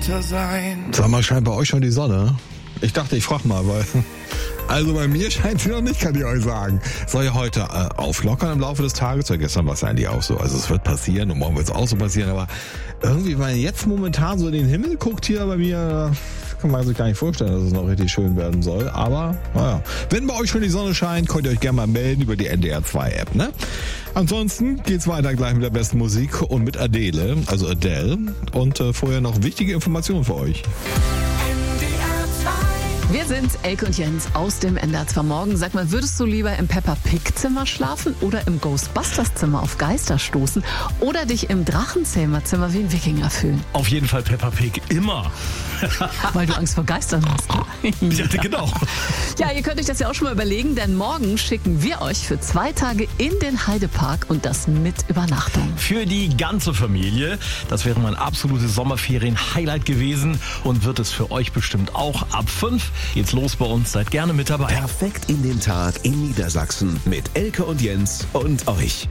Wetter sein. Sag mal, scheint bei euch schon die Sonne? Ich dachte, ich frag mal, weil... Also bei mir scheint sie noch nicht, kann ich euch sagen. Soll ja heute auflockern im Laufe des Tages, weil gestern war es eigentlich auch so. Also es wird passieren und morgen wird es auch so passieren, aber irgendwie, wenn man jetzt momentan so in den Himmel guckt hier bei mir, kann man sich gar nicht vorstellen, dass es noch richtig schön werden soll. Aber naja, wenn bei euch schon die Sonne scheint, könnt ihr euch gerne mal melden über die NDR 2 App, ne? Ansonsten geht's weiter gleich mit der besten Musik und mit Adele. Und vorher noch wichtige Informationen für euch. Wir sind Elke und Jens aus dem NDR 2 Morgen. Sag mal, würdest du lieber im Peppa-Pig-Zimmer schlafen oder im Ghostbusters-Zimmer auf Geister stoßen oder dich im Drachenzähmer-Zimmer wie ein Wikinger fühlen? Auf jeden Fall Peppa Pig, immer. Weil du Angst vor Geistern hast. Ja, genau. Ja, ihr könnt euch das ja auch schon mal überlegen, denn morgen schicken wir euch für 2 Tage in den Heidepark und das mit Übernachtung. Für die ganze Familie. Das wäre mein absolutes Sommerferien-Highlight gewesen und wird es für euch bestimmt auch. Ab 5 geht's los bei uns. Seid gerne mit dabei. Perfekt in den Tag in Niedersachsen mit Elke und Jens und euch.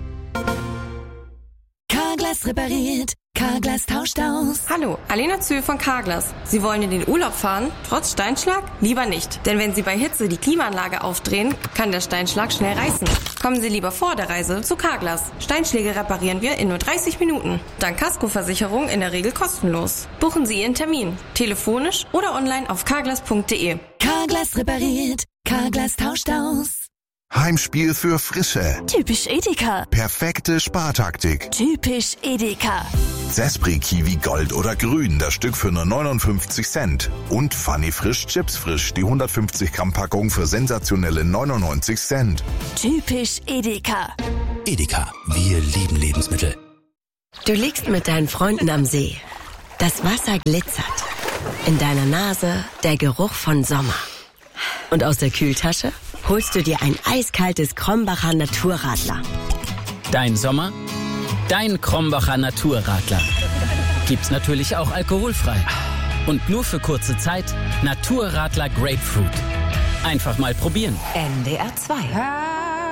Carglass repariert. Carglass tauscht aus. Hallo, Alena Zühl von Carglass. Sie wollen in den Urlaub fahren, trotz Steinschlag? Lieber nicht. Denn wenn Sie bei Hitze die Klimaanlage aufdrehen, kann der Steinschlag schnell reißen. Kommen Sie lieber vor der Reise zu Carglass. Steinschläge reparieren wir in nur 30 Minuten. Dank Kaskoversicherung in der Regel kostenlos. Buchen Sie Ihren Termin. Telefonisch oder online auf carglass.de. Carglass repariert. Carglass tauscht aus. Heimspiel für Frische. Typisch Edeka. Perfekte Spartaktik. Typisch Edeka. Zespri Kiwi Gold oder Grün, das Stück für nur 59 Cent. Und Funny Frisch Chips Frisch, die 150 Gramm Packung für sensationelle 99 Cent. Typisch Edeka. Edeka, wir lieben Lebensmittel. Du liegst mit deinen Freunden am See. Das Wasser glitzert. In deiner Nase der Geruch von Sommer. Und aus der Kühltasche holst du dir ein eiskaltes Krombacher Naturradler. Dein Sommer, dein Krombacher Naturradler. Gibt's natürlich auch alkoholfrei. Und nur für kurze Zeit Naturradler Grapefruit. Einfach mal probieren. NDR 2.